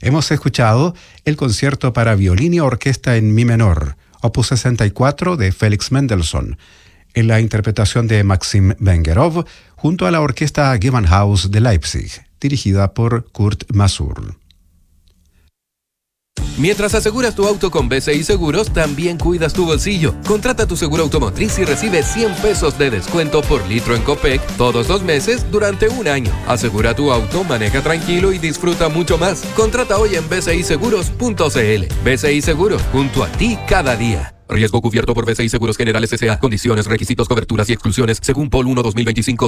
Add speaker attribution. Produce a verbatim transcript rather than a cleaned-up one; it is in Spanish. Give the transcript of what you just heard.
Speaker 1: Hemos escuchado el concierto para violín y orquesta en mi menor, opus sesenta y cuatro de Félix Mendelssohn, en la interpretación de Maxim Vengerov, junto a la orquesta Gewandhaus de Leipzig, dirigida por Kurt Masur.
Speaker 2: Mientras aseguras tu auto con B C I Seguros, también cuidas tu bolsillo. Contrata tu seguro automotriz y recibe cien pesos de descuento por litro en Copec todos los meses durante un año. Asegura tu auto, maneja tranquilo y disfruta mucho más. Contrata hoy en b c i seguros punto c l. B C I Seguros, junto a ti cada día. Riesgo cubierto por B C I Seguros Generales S A. Condiciones, requisitos, coberturas y exclusiones según Pol uno dos mil veinticinco.